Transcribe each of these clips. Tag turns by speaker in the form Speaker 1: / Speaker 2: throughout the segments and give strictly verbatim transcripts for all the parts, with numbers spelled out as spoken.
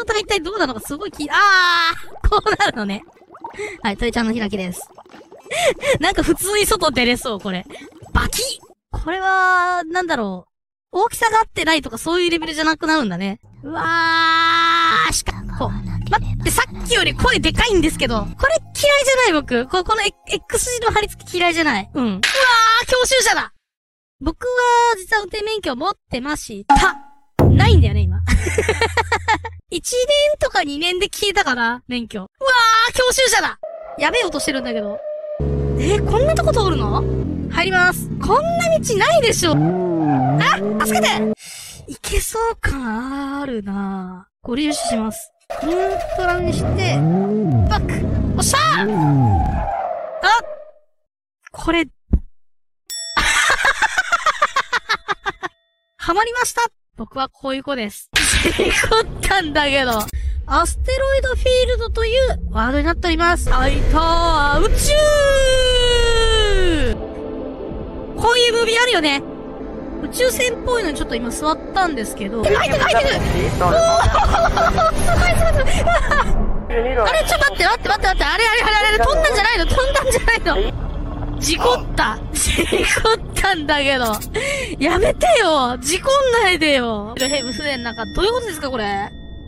Speaker 1: 状態一体どうなのかすごい気、あーこうなるのね。はい、鳥ちゃんの開きです。なんか普通に外出れそう、これ。バキッこれは、なんだろう。大きさが合ってないとかそういうレベルじゃなくなるんだね。うわー、しか、こう。待って、さっきより声でかいんですけど。これ嫌いじゃない僕。こ、この X 字の貼り付け嫌いじゃない。うん。うわー、教習車だ僕は、実は運転免許持ってました。ないんだよね、今。いちねんとかにねんで消えたかな、免許。うわー、教習車だやべえ音してるんだけど。えー、こんなとこ通るの？入ります。こんな道ないでしょ。あ、助けていけそう感あるなぁ。ご利用します。ニュートラルにして、バックおっしゃーあこれ、はまりました僕はこういう子です。事故ったんだけど。アステロイドフィールドというワードになっております。はいとー、宇宙こういうムービーあるよね。宇宙船っぽいのにちょっと今座ったんですけど。入ってる入ってるおーすごいすごいすごいあれちょっと待って待って待って待って、あれあれあれあれ飛んだんじゃないの飛んだんじゃないの事故った事故ったんだけどやめてよ事故んないでよヘブ船の中、どういうことですかこれ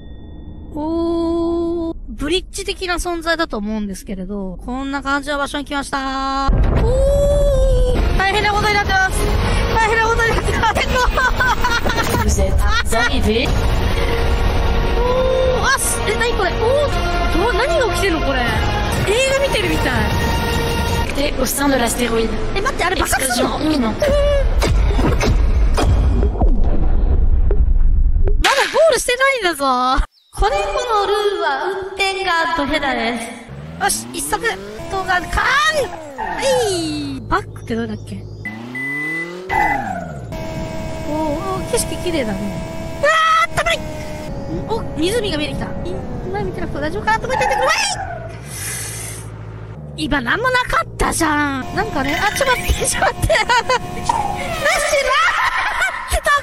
Speaker 1: おー、ブリッジ的な存在だと思うんですけれど、こんな感じの場所に来ましたー。おー、大変なことになってます。大変なことになってます。おー、あす、え、なにこれおー、ど、何が起きてるのこれ映画見てるみたい。
Speaker 2: え、au sein de l'astéroïde。
Speaker 1: え、待って、あれ爆発するの？まだゴールしてないんだぞ。これこのルールは運転がドヘダです。よし、一足動画、カーンはいバックってどれだっけおー、景色綺麗だね。うわー、たまりお、湖が見えてきた。前見てなくて大丈夫かなと思っててくるわい今なんもなかったじゃん。なんかね、あ、ちょっと待って、ちょっと待って。なしなーってた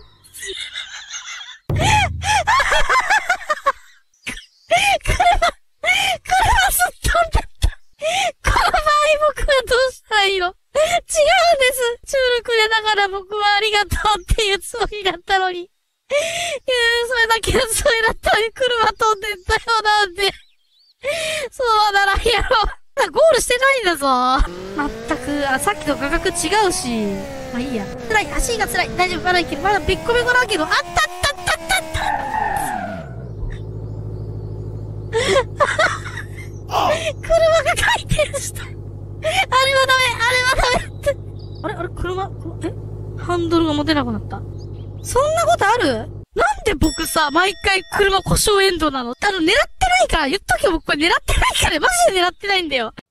Speaker 1: 車、車すっ飛んだった。この場合僕はどうしたらいいの？違うんです。チュールくれながら僕はありがとうっていうつもりだったのに。いやそれだけのつもりだったのに車飛んでったよなんで。そうならんやろ。ゴールしてないんだぞ。まったく、あ、さっきと価格違うし。まあいいや。辛い、足が辛い。大丈夫、まだいける。まだべっこべこだけど、あったったったったった車が回転した。あれはダメ、あれはダメって。あれあれ車、えハンドルが持てなくなった。そんなことある？なんで僕さ、毎回車故障エンドなの？あの、狙ってないから、言っとけよ、僕これ狙ってないから、マジで狙ってないんだよ。